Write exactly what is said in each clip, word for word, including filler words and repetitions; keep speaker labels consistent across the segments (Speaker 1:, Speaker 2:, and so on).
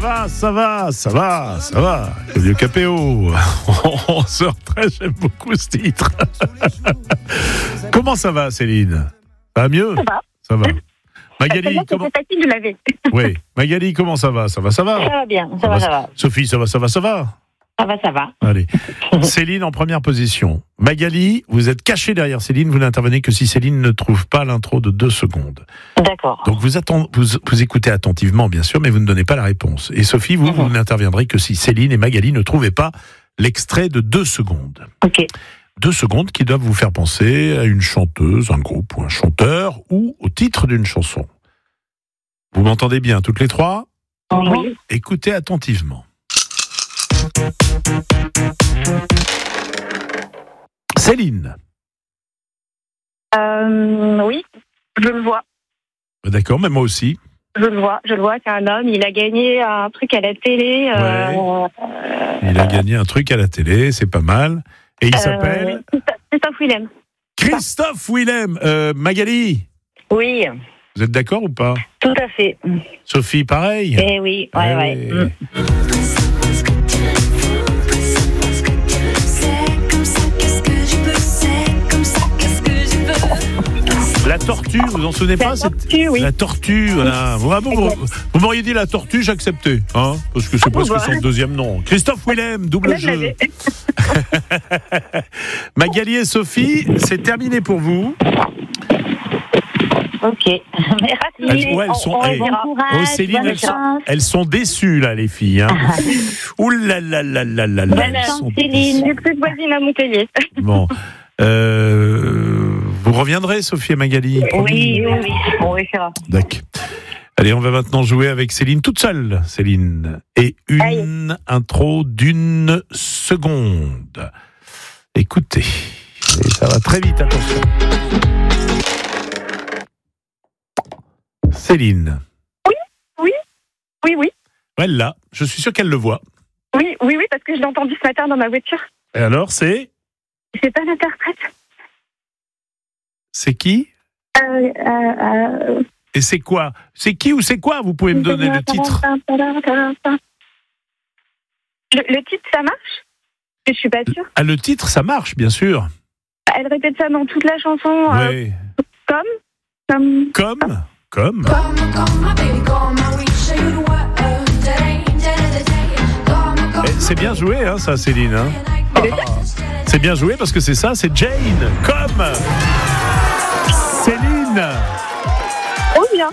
Speaker 1: va, ça va, ça va, ça va. Claudio Capéo. onze heures treize, j'aime beaucoup ce titre. Comment ça va, Céline? Ça va mieux?
Speaker 2: Ça va.
Speaker 1: Ça va. Magali,
Speaker 2: ça
Speaker 1: comment...
Speaker 2: C'est facile de laver.
Speaker 1: Oui. Magali, comment ça va? Ça va, ça va?
Speaker 2: Ça va bien, ça va, ça va.
Speaker 1: Sophie, ça va, ça va, ça va?
Speaker 2: Ça va, ça va.
Speaker 1: Allez. Céline en première position. Magali, vous êtes cachée derrière Céline, vous n'intervenez que si Céline ne trouve pas l'intro de deux secondes.
Speaker 2: D'accord.
Speaker 1: Donc vous, attend... vous, vous écoutez attentivement, bien sûr, mais vous ne donnez pas la réponse. Et Sophie, vous, mm-hmm. vous n'interviendrez que si Céline et Magali ne trouvaient pas l'extrait de deux secondes.
Speaker 2: Ok.
Speaker 1: Deux secondes qui doivent vous faire penser à une chanteuse, un groupe ou un chanteur, ou au titre d'une chanson. Vous m'entendez bien, toutes les trois?
Speaker 2: Oui.
Speaker 1: Écoutez attentivement. Céline.
Speaker 2: Euh, oui, je le vois.
Speaker 1: D'accord, mais moi aussi.
Speaker 2: Je le vois, je le vois, c'est un homme, il a gagné un truc à la télé. Euh,
Speaker 1: ouais.
Speaker 2: euh,
Speaker 1: il a gagné un truc à la télé, c'est pas mal. Et il euh, s'appelle
Speaker 2: Christophe Willem.
Speaker 1: Christophe Willem. Euh, Magali.
Speaker 2: Oui.
Speaker 1: Vous êtes d'accord ou pas?
Speaker 2: Tout à fait.
Speaker 1: Sophie, pareil?
Speaker 2: Eh oui, ouais,
Speaker 1: eh
Speaker 2: ouais.
Speaker 1: ouais. Mm. La tortue, vous vous en souvenez pas?
Speaker 2: La tortue, oui.
Speaker 1: La tortue, voilà. Vraiment, vous, vous m'auriez dit la tortue, j'acceptais, hein, parce que c'est ah, presque bah. son deuxième nom. Christophe Willem, double Là, jeu. Magali et Sophie, c'est terminé pour vous.
Speaker 2: Ok. Merci.
Speaker 1: Elles, ouais, elles sont,
Speaker 2: on, on
Speaker 1: hey, oh, Céline, elles sont, elles sont déçues là, les filles. Hein. Ouh là là là là là là.
Speaker 2: Voilà, Céline, j'ai plus de voisine à Montpellier.
Speaker 1: Bon. Euh, vous reviendrez, Sophie et Magali?
Speaker 2: Oui, oui, oui, on réussira.
Speaker 1: D'accord. Allez, on va maintenant jouer avec Céline toute seule, Céline. Et une Aïe. intro d'une seconde. Écoutez, et ça va très vite, attention. Céline.
Speaker 2: Oui, oui, oui, oui.
Speaker 1: Elle là, je suis sûr qu'elle le voit.
Speaker 2: Oui, oui, oui, parce que je l'ai entendu ce matin dans ma voiture.
Speaker 1: Et alors, c'est?
Speaker 2: C'est pas l'interprète.
Speaker 1: C'est qui?
Speaker 2: euh, euh, euh...
Speaker 1: Et c'est quoi? C'est qui ou c'est quoi? Vous pouvez me donner le titre?
Speaker 2: Le, le titre, ça marche? Je suis pas sûre.
Speaker 1: Ah, le titre, ça marche, bien sûr.
Speaker 2: Elle répète ça dans toute la chanson.
Speaker 1: Oui.
Speaker 2: Euh, comme Comme
Speaker 1: Comme Comme C'est bien joué, hein, ça, Céline. Hein. Ah, c'est bien joué parce que c'est ça, c'est Jane. Comme Céline.
Speaker 2: Oh bien.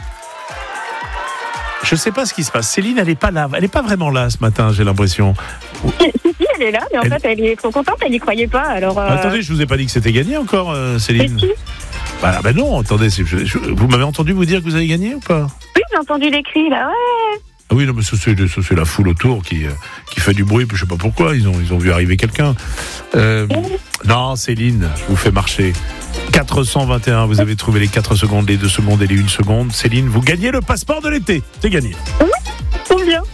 Speaker 1: Je sais pas ce qui se passe. Céline, elle est pas là. Elle est pas vraiment là ce matin, j'ai l'impression.
Speaker 2: Si, si, elle est là, mais en elle... fait, elle est trop contente. Elle n'y croyait pas. Alors. Euh...
Speaker 1: Attendez, je vous ai pas dit que c'était gagné encore, euh, Céline.
Speaker 2: Si.
Speaker 1: Bah, bah non, attendez, je, je, vous m'avez entendu vous dire que vous avez gagné ou pas?
Speaker 2: Oui, j'ai entendu les cris là. Ouais.
Speaker 1: Ah oui, non, mais ça, c'est, ça, c'est la foule autour qui, qui fait du bruit, je sais pas pourquoi, ils ont, ils ont vu arriver quelqu'un. Euh, non, Céline, je vous fais marcher. quatre cent vingt et un, vous avez trouvé les quatre secondes, les deux secondes et les une seconde. Céline, vous gagnez le passeport de l'été. C'est gagné.
Speaker 2: Oui, c'est bien.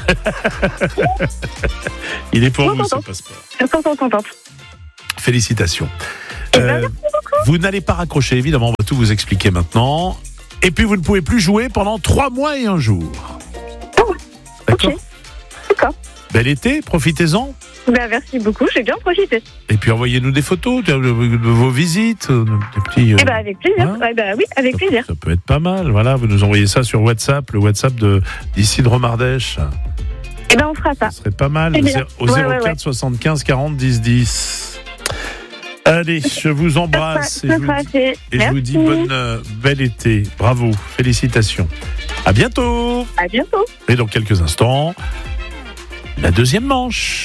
Speaker 1: Il est pour
Speaker 2: bon,
Speaker 1: vous,
Speaker 2: contente.
Speaker 1: ce passeport.
Speaker 2: Je suis contente, contente.
Speaker 1: Félicitations.
Speaker 2: Eh ben, euh,
Speaker 1: vous n'allez pas raccrocher, évidemment, on va tout vous expliquer maintenant. Et puis, vous ne pouvez plus jouer pendant trois mois et un jour. D'accord.
Speaker 2: Okay. D'accord.
Speaker 1: Bel été, profitez-en.
Speaker 2: Ben, merci beaucoup, j'ai bien profité.
Speaker 1: Et puis envoyez-nous des photos de, de, de vos visites, des petits.
Speaker 2: Euh... Eh ben avec plaisir. Hein eh ben oui, avec
Speaker 1: ça,
Speaker 2: plaisir.
Speaker 1: Ça peut être pas mal. Voilà, vous nous envoyez ça sur WhatsApp, le WhatsApp de d'ici de Romardèche.
Speaker 2: Eh ben on fera ça.
Speaker 1: Ce serait pas mal. Au
Speaker 2: ouais,
Speaker 1: zéro quatre
Speaker 2: ouais, ouais.
Speaker 1: soixante-quinze quarante dix dix. Allez, je vous embrasse et, je vous, dis, et je vous dis bonne euh, bel été. Bravo, félicitations. À bientôt.
Speaker 2: À bientôt.
Speaker 1: Et dans quelques instants, la deuxième manche.